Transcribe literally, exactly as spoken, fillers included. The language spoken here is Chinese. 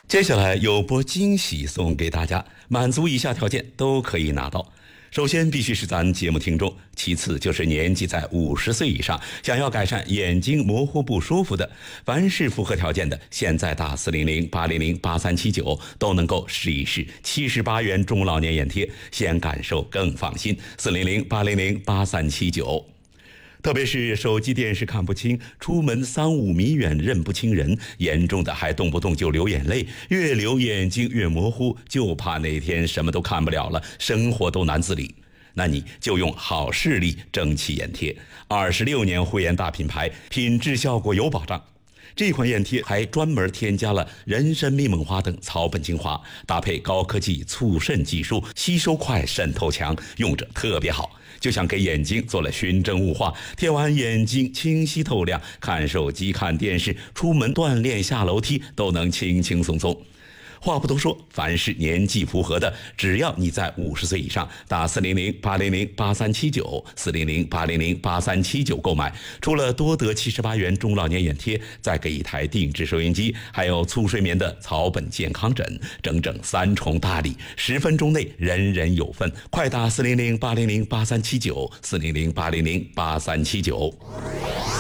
接下来有波惊喜送给大家，满足以下条件都可以拿到。首先必须是咱节目听众，其次就是年纪在五十岁以上，想要改善眼睛模糊不舒服的，凡是符合条件的，现在打四零零八零零八三七九都能够试一试七十八元中老年眼贴，先感受更放心。四零零八零零八三七九。特别是手机电视看不清，出门三五米远认不清人，严重的还动不动就流眼泪，越流眼睛越模糊，就怕那天什么都看不了了，生活都难自理。那你就用好视力蒸汽眼贴，二十六年护眼大品牌，品质效果有保障。这款眼贴还专门添加了人参、蜜蒙花等草本精华，搭配高科技促渗技术，吸收快，渗透强，用着特别好，就像给眼睛做了熏蒸雾化，贴完眼睛清晰透亮，看手机、看电视、出门锻炼、下楼梯都能轻轻松松。话不多说，凡是年纪符合的，只要你在五十岁以上，打四零零八零零八三七九四零零八零零八三七九购买，除了多得七十八元中老年眼贴，再给一台定制收音机，还有促睡眠的草本健康枕，整整三重大礼，十分钟内人人有份。快打四零零八零零八三七九四零零八零零八三七九。